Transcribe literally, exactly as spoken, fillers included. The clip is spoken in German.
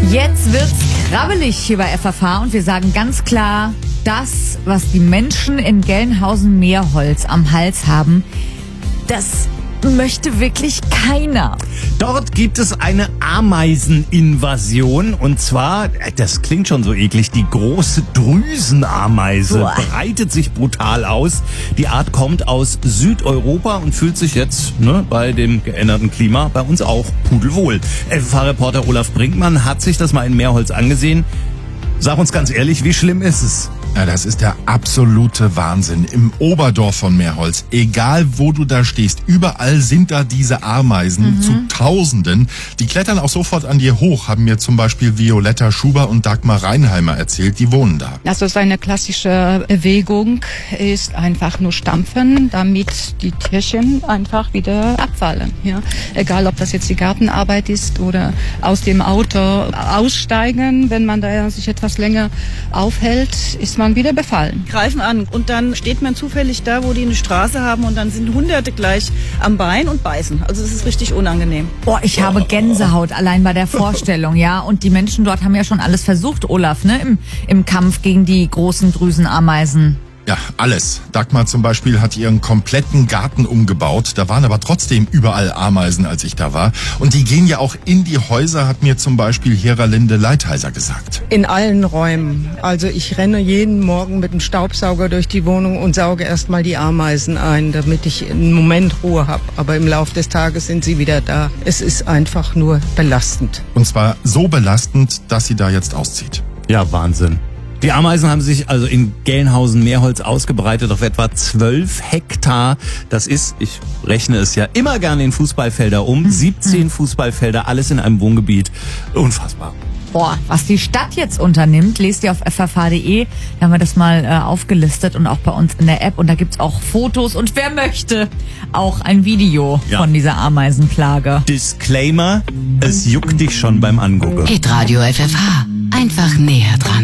Jetzt wird's krabbelig hier bei F F H und wir sagen ganz klar, das, was die Menschen in Gelnhausen-Meerholz am Hals haben, das möchte wirklich keiner. Dort gibt es eine Ameiseninvasion und zwar, das klingt schon so eklig, die große Drüsenameise Boah. breitet sich brutal aus. Die Art kommt aus Südeuropa und fühlt sich jetzt ne, bei dem geänderten Klima bei uns auch pudelwohl. F F H-Reporter Olaf Brinkmann hat sich das mal in Meerholz angesehen. Sag uns ganz ehrlich, wie schlimm ist es? Ja, das ist der absolute Wahnsinn. Im Oberdorf von Meerholz, egal wo du da stehst, überall sind da diese Ameisen mhm. zu Tausenden. Die klettern auch sofort an dir hoch, haben mir zum Beispiel Violetta Schuber und Dagmar Reinheimer erzählt, die wohnen da. Also seine klassische Bewegung ist einfach nur stampfen, damit die Tierchen einfach wieder abfallen. Ja? Egal, ob das jetzt die Gartenarbeit ist oder aus dem Auto aussteigen, wenn man da sich etwas länger aufhält, ist man wieder befallen. Greifen an und dann steht man zufällig da, wo die eine Straße haben und dann sind Hunderte gleich am Bein und beißen. Also es ist richtig unangenehm. Boah, ich habe Gänsehaut allein bei der Vorstellung, ja. Und die Menschen dort haben ja schon alles versucht, Olaf, ne, im, im Kampf gegen die großen Drüsenameisen. Ja, alles. Dagmar zum Beispiel hat ihren kompletten Garten umgebaut. Da waren aber trotzdem überall Ameisen, als ich da war. Und die gehen ja auch in die Häuser, hat mir zum Beispiel Heralinde Leitheiser gesagt. In allen Räumen. Also ich renne jeden Morgen mit dem Staubsauger durch die Wohnung und sauge erstmal die Ameisen ein, damit ich einen Moment Ruhe habe. Aber im Laufe des Tages sind sie wieder da. Es ist einfach nur belastend. Und zwar so belastend, dass sie da jetzt auszieht. Ja, Wahnsinn. Die Ameisen haben sich also in Gelnhausen-Meerholz ausgebreitet auf etwa zwölf Hektar. Das ist, ich rechne es ja immer gerne in Fußballfelder um, siebzehn Fußballfelder, alles in einem Wohngebiet. Unfassbar. Boah, was die Stadt jetzt unternimmt, lest ihr auf f f h punkt d e. Da haben wir das mal äh, aufgelistet und auch bei uns in der App. Und da gibt's auch Fotos und wer möchte, auch ein Video ja. von dieser Ameisenplage. Disclaimer, es juckt dich schon beim Angucken. Hitradio F F H. Einfach näher dran.